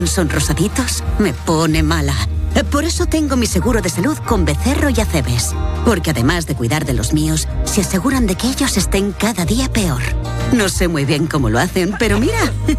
son rosaditos, me pone mala. Por eso tengo mi seguro de salud con Becerro y Acebes. Porque además de cuidar de los míos, se aseguran de que ellos estén cada día peor. No sé muy bien cómo lo hacen, pero mira,